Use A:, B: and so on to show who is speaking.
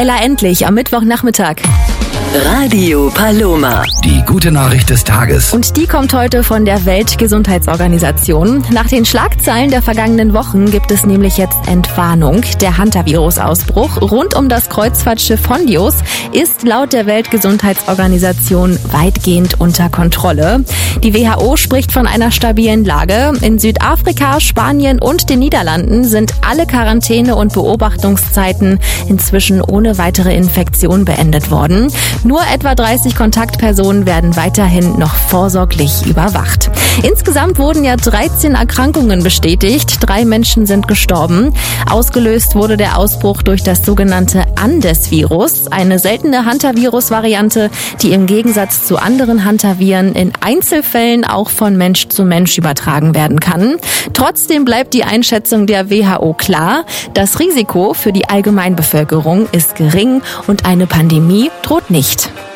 A: Ella Endlich am Mittwochnachmittag.
B: Radio Paloma.
C: Die gute Nachricht des Tages.
A: Und die kommt heute von der Weltgesundheitsorganisation. Nach den Schlagzeilen der vergangenen Wochen gibt es nämlich jetzt Entwarnung. Der Hantavirus-Ausbruch rund um das Kreuzfahrtschiff Hondios ist laut der Weltgesundheitsorganisation weitgehend unter Kontrolle. Die WHO spricht von einer stabilen Lage. In Südafrika, Spanien und den Niederlanden sind alle Quarantäne- und Beobachtungszeiten inzwischen ohne weitere Infektion beendet worden. Nur etwa 30 Kontaktpersonen werden weiterhin noch vorsorglich überwacht. Insgesamt wurden ja 13 Erkrankungen bestätigt. 3 Menschen sind gestorben. Ausgelöst wurde der Ausbruch durch das sogenannte Andes-Virus, eine seltene Hantavirus-Variante, die im Gegensatz zu anderen Hantaviren in Einzelfällen auch von Mensch zu Mensch übertragen werden kann. Trotzdem bleibt die Einschätzung der WHO klar. Das Risiko für die Allgemeinbevölkerung ist gering und eine Pandemie droht nicht.